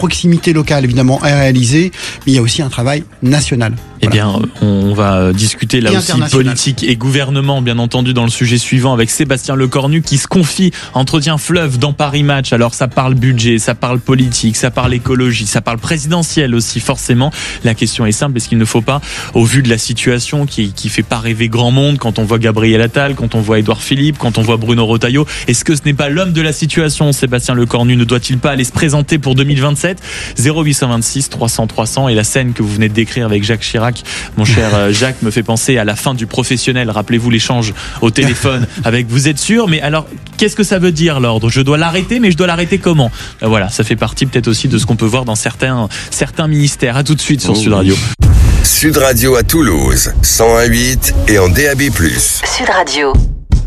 proximité locale, évidemment, est réalisée, mais il y a aussi un travail national. Eh bien, on va discuter là aussi politique et gouvernement, bien entendu, dans le sujet suivant avec Sébastien Lecornu qui se confie Entretien Fleuve dans Paris Match. Alors, ça parle budget, ça parle politique, ça parle écologie, ça parle présidentielle aussi, forcément. La question est simple, est-ce qu'il ne faut pas, au vu de la situation qui fait pas rêver grand monde, quand on voit Gabriel Attal, quand on voit Édouard Philippe, quand on voit Bruno Retailleau, est-ce que ce n'est pas l'homme de la situation, Sébastien Lecornu? Ne doit-il pas aller se présenter pour 2027? 0826 300 300 et la scène que vous venez de décrire avec Jacques Chirac, mon cher Jacques, me fait penser à la fin du Professionnel. Rappelez-vous l'échange au téléphone avec vous êtes sûr, mais alors qu'est-ce que ça veut dire l'ordre? Je dois l'arrêter, mais je dois l'arrêter comment? Voilà, ça fait partie peut-être aussi de ce qu'on peut voir dans certains ministères. À tout de suite sur Sud Radio. Sud Radio à Toulouse, 101.8 et en DAB+. Sud Radio.